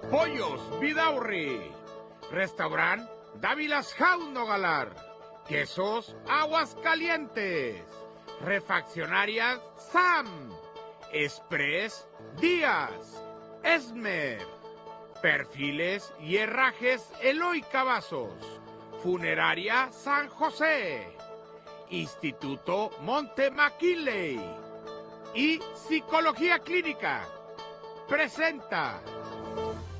Pollos Vidaurri, Restaurant Dávilas Jaun Nogalar, Quesos Aguascalientes, Refaccionarias Sam, Express Díaz, Esmer, Perfiles y Herrajes Eloy Cavazos, Funeraria San José, Instituto Monte McKinley y Psicología Clínica presenta